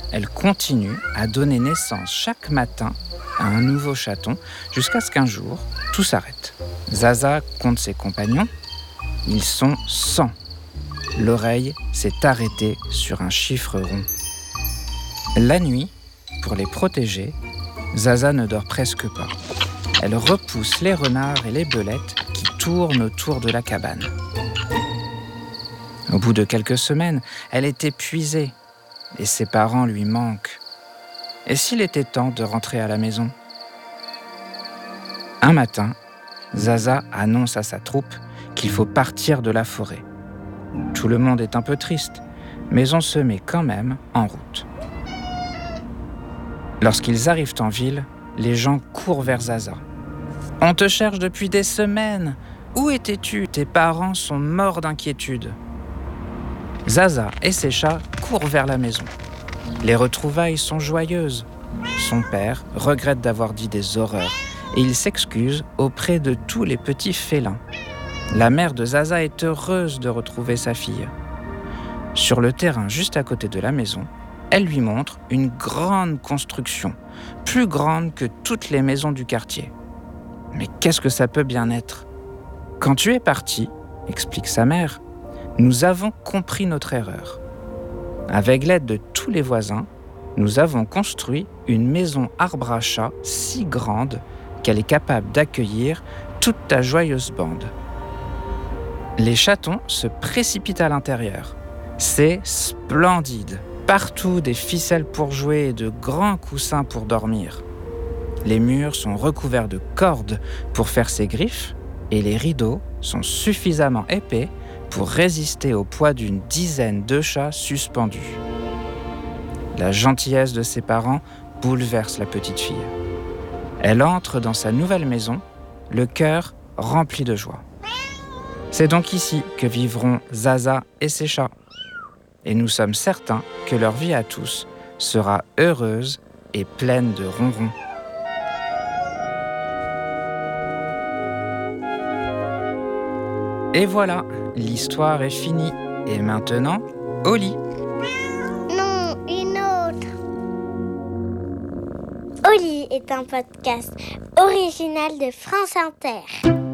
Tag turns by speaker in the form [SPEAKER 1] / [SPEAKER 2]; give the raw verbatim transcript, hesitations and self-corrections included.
[SPEAKER 1] elle continue à donner naissance chaque matin à un nouveau chaton jusqu'à ce qu'un jour, tout s'arrête. Zaza compte ses compagnons. Ils sont cent. L'oreille s'est arrêtée sur un chiffre rond. La nuit, pour les protéger, Zaza ne dort presque pas. Elle repousse les renards et les belettes qui tournent autour de la cabane. Au bout de quelques semaines, elle est épuisée et ses parents lui manquent. Et s'il était temps de rentrer à la maison ? Un matin, Zaza annonce à sa troupe qu'il faut partir de la forêt. Tout le monde est un peu triste, mais on se met quand même en route. Lorsqu'ils arrivent en ville, les gens courent vers Zaza. « On te cherche depuis des semaines. Où étais-tu ? Tes parents sont morts d'inquiétude. » Zaza et ses chats courent vers la maison. Les retrouvailles sont joyeuses. Son père regrette d'avoir dit des horreurs et il s'excuse auprès de tous les petits félins. La mère de Zaza est heureuse de retrouver sa fille. Sur le terrain juste à côté de la maison, elle lui montre une grande construction, plus grande que toutes les maisons du quartier. Mais qu'est-ce que ça peut bien être ? Quand tu es parti, explique sa mère, nous avons compris notre erreur. Avec l'aide de tous les voisins, nous avons construit une maison arbre à chat si grande qu'elle est capable d'accueillir toute ta joyeuse bande. Les chatons se précipitent à l'intérieur. C'est splendide. Partout des ficelles pour jouer et de grands coussins pour dormir. Les murs sont recouverts de cordes pour faire ses griffes et les rideaux sont suffisamment épais pour résister au poids d'une dizaine de chats suspendus. La gentillesse de ses parents bouleverse la petite fille. Elle entre dans sa nouvelle maison, le cœur rempli de joie. C'est donc ici que vivront Zaza et ses chats. Et nous sommes certains que leur vie à tous sera heureuse et pleine de ronrons. Et voilà, l'histoire est finie. Et maintenant, au lit.
[SPEAKER 2] Non, une autre. Au lit est un podcast original de France Inter.